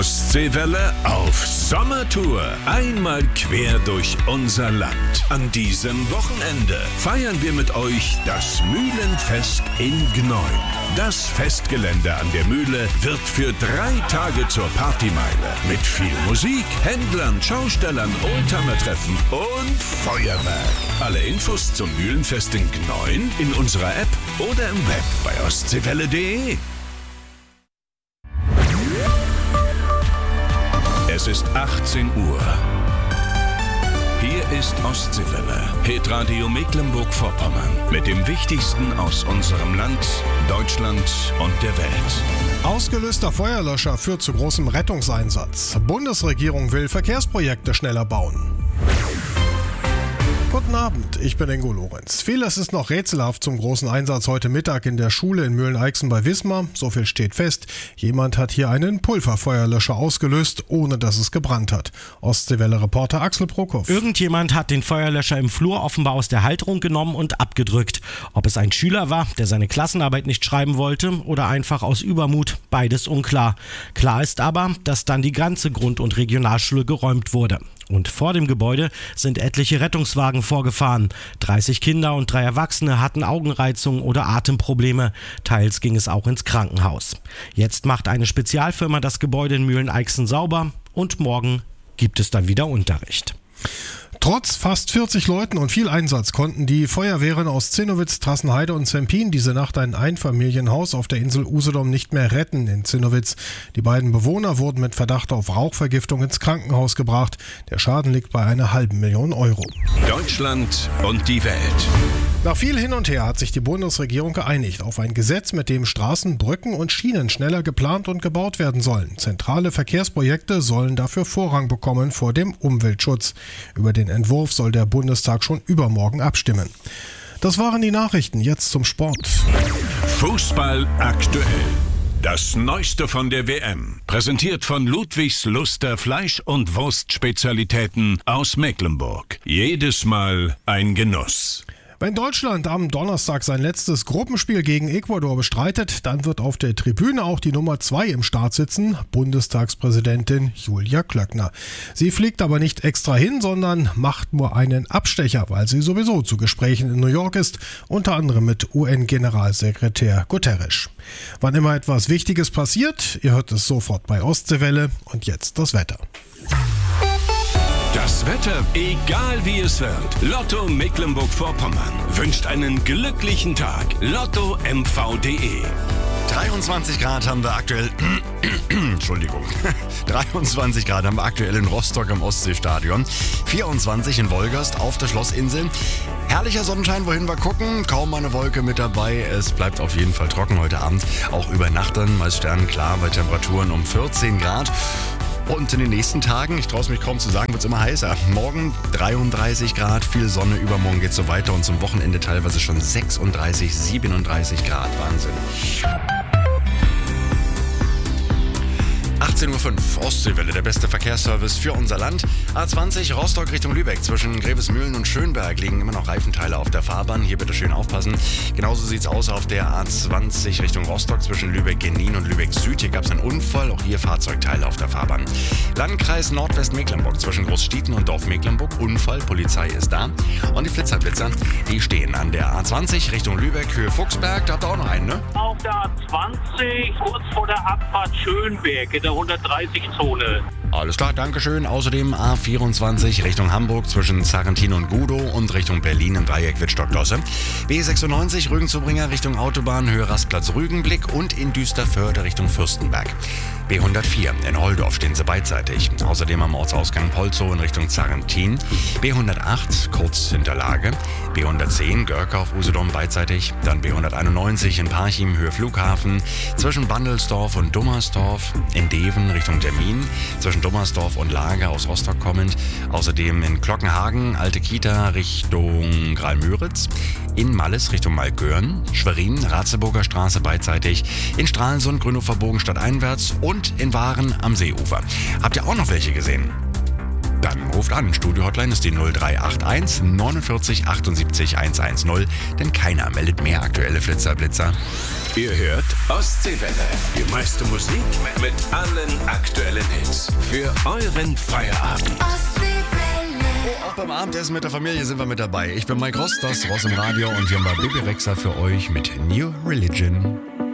Ostseewelle auf Sommertour. Einmal quer durch unser Land. An diesem Wochenende feiern wir mit euch das Mühlenfest in Gneun. Das Festgelände an der Mühle wird für 3 Tage zur Partymeile. Mit viel Musik, Händlern, Schaustellern, Oldtimer-Treffen und Feuerwerk. Alle Infos zum Mühlenfest in Gneun in unserer App oder im Web bei ostseewelle.de. Es ist 18 Uhr. Hier ist Ostseewelle, Hitradio Mecklenburg-Vorpommern. Mit dem Wichtigsten aus unserem Land, Deutschland und der Welt. Ausgelöster Feuerlöscher führt zu großem Rettungseinsatz. Bundesregierung will Verkehrsprojekte schneller bauen. Guten Abend, ich bin Ingo Lorenz. Vieles ist noch rätselhaft zum großen Einsatz heute Mittag in der Schule in Mühlen-Eichsen bei Wismar. So viel steht fest. Jemand hat hier einen Pulverfeuerlöscher ausgelöst, ohne dass es gebrannt hat. Ostseewelle-Reporter Axel Prokop. Irgendjemand hat den Feuerlöscher im Flur offenbar aus der Halterung genommen und abgedrückt. Ob es ein Schüler war, der seine Klassenarbeit nicht schreiben wollte oder einfach aus Übermut, beides unklar. Klar ist aber, dass dann die ganze Grund- und Regionalschule geräumt wurde. Und vor dem Gebäude sind etliche Rettungswagen vorgefahren. 30 Kinder und 3 Erwachsene hatten Augenreizung oder Atemprobleme. Teils ging es auch ins Krankenhaus. Jetzt macht eine Spezialfirma das Gebäude in Mühlen-Eichsen sauber und morgen gibt es dann wieder Unterricht. Trotz fast 40 Leuten und viel Einsatz konnten die Feuerwehren aus Zinnowitz, Trassenheide und Zempin diese Nacht ein Einfamilienhaus auf der Insel Usedom nicht mehr retten in Zinnowitz. Die beiden Bewohner wurden mit Verdacht auf Rauchvergiftung ins Krankenhaus gebracht. Der Schaden liegt bei einer $500.000 Euro. Deutschland und die Welt. Nach viel Hin und Her hat sich die Bundesregierung geeinigt auf ein Gesetz, mit dem Straßen, Brücken und Schienen schneller geplant und gebaut werden sollen. Zentrale Verkehrsprojekte sollen dafür Vorrang bekommen vor dem Umweltschutz. Über den Entwurf soll der Bundestag schon übermorgen abstimmen. Das waren die Nachrichten, jetzt zum Sport. Fußball aktuell. Das Neueste von der WM. Präsentiert von Ludwigs Luster Fleisch- und Wurstspezialitäten aus Mecklenburg. Jedes Mal ein Genuss. Wenn Deutschland am Donnerstag sein letztes Gruppenspiel gegen Ecuador bestreitet, dann wird auf der Tribüne auch die Nummer 2 im Start sitzen, Bundestagspräsidentin Julia Klöckner. Sie fliegt aber nicht extra hin, sondern macht nur einen Abstecher, weil sie sowieso zu Gesprächen in New York ist, unter anderem mit UN-Generalsekretär Guterres. Wann immer etwas Wichtiges passiert, ihr hört es sofort bei Ostseewelle und jetzt das Wetter. Das Wetter, egal wie es wird. Lotto Mecklenburg-Vorpommern wünscht einen glücklichen Tag. LottoMV.de. 23 Grad haben wir aktuell, 23 Grad haben wir aktuell in Rostock am Ostseestadion, 24 in Wolgast auf der Schlossinsel. Herrlicher Sonnenschein, wohin wir gucken, kaum eine Wolke mit dabei. Es bleibt auf jeden Fall trocken heute Abend, auch über Nacht dann, meist sternenklar bei Temperaturen um 14 Grad. Und in den nächsten Tagen, ich traue es mich kaum zu sagen, wird es immer heißer. Morgen 33 Grad, viel Sonne, übermorgen geht es so weiter und zum Wochenende teilweise schon 36, 37 Grad. Wahnsinn. 18.05 Uhr, Ostseewelle, der beste Verkehrsservice für unser Land. A20 Rostock Richtung Lübeck, zwischen Grevesmühlen und Schönberg liegen immer noch Reifenteile auf der Fahrbahn. Hier bitte schön aufpassen. Genauso sieht es aus auf der A20 Richtung Rostock, zwischen Lübeck-Genin und Lübeck-Süd. Hier gab es einen Unfall, auch hier Fahrzeugteile auf der Fahrbahn. Landkreis Nordwestmecklenburg, zwischen Großstieten und Dorf Mecklenburg. Unfall, Polizei ist da. Und die Flitzerblitzer, die stehen an der A20 Richtung Lübeck, Höhe Fuchsberg. Da habt ihr auch noch einen, ne? Auf der A20, kurz vor der Abfahrt Schönberg, in der 130-Zone. Alles klar, Dankeschön. Außerdem A24 Richtung Hamburg zwischen Sarrentin und Gudow und Richtung Berlin im Dreieck Wittstock-Dosse. B96 Rügen-Zubringer Richtung Autobahn, Höhe Rastplatz Rügenblick und in Düsterförde Richtung Fürstenberg. B104 in Holdorf stehen sie beidseitig. Außerdem am Ortsausgang Polzow in Richtung Sarrentin. B108 kurz hinter Lage. B110 Görkauf Usedom beidseitig. Dann B191 in Parchim Höhe Flughafen. Zwischen Bandelsdorf und Dummersdorf. In Deven Richtung Termin. Zwischen Dummersdorf und Lage aus Rostock kommend. Außerdem in Glockenhagen, Alte Kita Richtung Graal-Müritz. In Malles Richtung Malgörn. Schwerin, Ratzeburger Straße beidseitig. In Stralsund, Grünhofer Bogen stadteinwärts. Und in Waren am Seeufer. Habt ihr auch noch welche gesehen? Dann ruft an. Studio-Hotline ist die 0381 49 78 110, denn keiner meldet mehr aktuelle Flitzer-Blitzer. Ihr hört Ostseewelle. Die meiste Musik mit allen aktuellen Hits. Für euren Feierabend. Auch beim Abendessen mit der Familie sind wir mit dabei. Ich bin Mike Ross, das Ross im Radio und wir haben bei Bibi Rexha für euch mit New Religion.